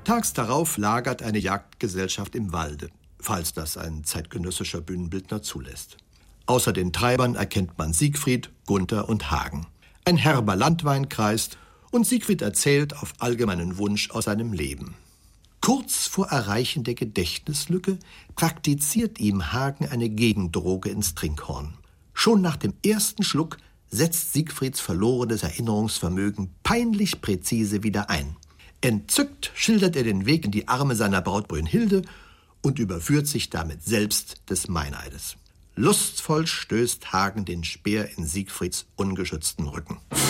Tags darauf lagert eine Jagdgesellschaft im Walde, falls das ein zeitgenössischer Bühnenbildner zulässt. Außer den Treibern erkennt man Siegfried, Gunther und Hagen. Ein herber Landwein kreist und Siegfried erzählt auf allgemeinen Wunsch aus seinem Leben. Kurz vor Erreichen der Gedächtnislücke praktiziert ihm Hagen eine Gegendroge ins Trinkhorn. Schon nach dem ersten Schluck setzt Siegfrieds verlorenes Erinnerungsvermögen peinlich präzise wieder ein. Entzückt schildert er den Weg in die Arme seiner Braut Brünnhilde und überführt sich damit selbst des Meineides. Lustvoll stößt Hagen den Speer in Siegfrieds ungeschützten Rücken.